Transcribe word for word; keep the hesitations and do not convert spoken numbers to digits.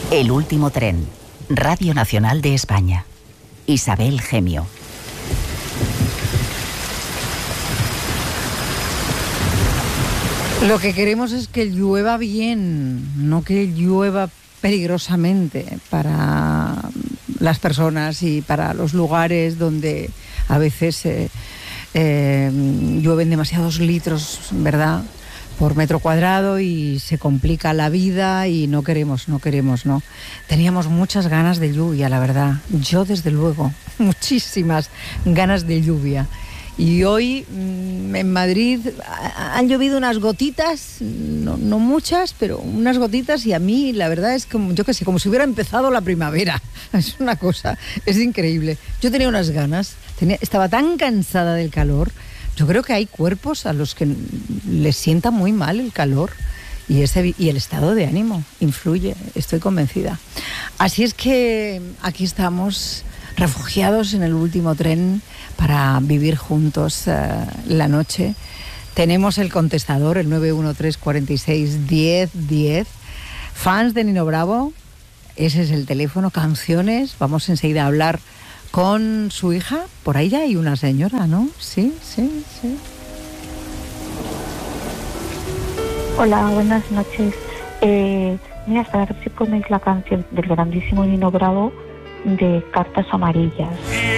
El último tren. Radio Nacional de España. Isabel Gemio. Lo que queremos es que llueva bien, no que llueva peligrosamente para las personas y para los lugares donde a veces eh, eh, llueven demasiados litros, ¿verdad?, por metro cuadrado y se complica la vida y no queremos, no queremos, ¿no? Teníamos muchas ganas de lluvia, la verdad. Yo, desde luego, muchísimas ganas de lluvia. Y hoy mmm, en Madrid han llovido unas gotitas, no, no muchas, pero unas gotitas, y a mí la verdad es como, yo qué sé, como si hubiera empezado la primavera. Es una cosa, es increíble. Yo tenía unas ganas, tenía, estaba tan cansada del calor. Yo creo que hay cuerpos a los que les sienta muy mal el calor y, ese, y el estado de ánimo influye, estoy convencida. Así es que aquí estamos, refugiados en el último tren para vivir juntos uh, la noche. Tenemos el contestador, el nueve uno tres, cuatro seis, diez, diez. Fans de Nino Bravo, ese es el teléfono. Canciones, vamos enseguida a hablar con su hija. Por ahí ya hay una señora, ¿no? Sí, sí, sí. Hola, buenas noches. Eh, mira, para ver si ponéis la canción del grandísimo Nino Bravo de Cartas Amarillas.